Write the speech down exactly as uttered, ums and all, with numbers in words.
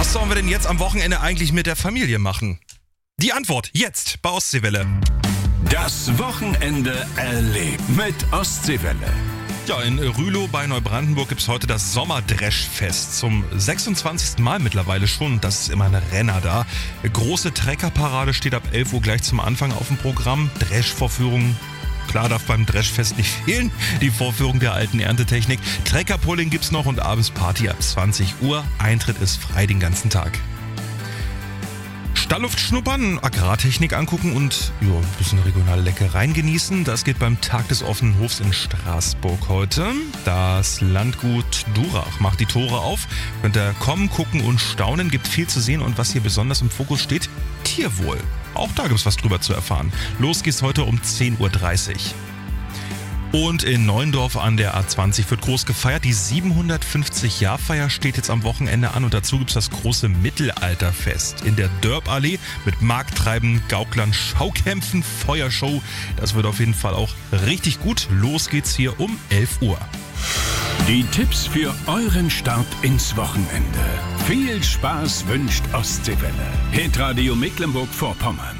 Was sollen wir denn jetzt am Wochenende eigentlich mit der Familie machen? Die Antwort jetzt bei Ostseewelle. Das Wochenende erlebt mit Ostseewelle. Ja, in Rülow bei Neubrandenburg gibt es heute das Sommerdreschfest. Zum sechsundzwanzigsten Mal mittlerweile schon. Das ist immer ein Renner da. Große Treckerparade steht ab elf Uhr gleich zum Anfang auf dem Programm. Dreschvorführungen. Klar darf beim Dreschfest nicht fehlen. Die Vorführung der alten Erntetechnik. Treckerpulling gibt's noch und abends Party ab zwanzig Uhr. Eintritt ist frei den ganzen Tag. Stallluft schnuppern, Agrartechnik angucken und jo, ein bisschen regionale Leckereien genießen. Das geht beim Tag des offenen Hofs in Straßburg heute. Das Landgut Durach macht die Tore auf. Könnt ihr kommen, gucken und staunen. Gibt viel zu sehen und was hier besonders im Fokus steht, Tierwohl. Auch da gibt's was drüber zu erfahren. Los geht's heute um zehn Uhr dreißig. Und in Neuendorf an der A zwanzig wird groß gefeiert. Die siebenhundertfünfzig-Jahr-Feier steht jetzt am Wochenende an und dazu gibt's das große Mittelalterfest in der Dörballee mit Markttreiben, Gauklern, Schaukämpfen, Feuershow. Das wird auf jeden Fall auch richtig gut. Los geht's hier um elf Uhr. Die Tipps für euren Start ins Wochenende. Viel Spaß wünscht Ostseewelle. Hitradio Mecklenburg-Vorpommern.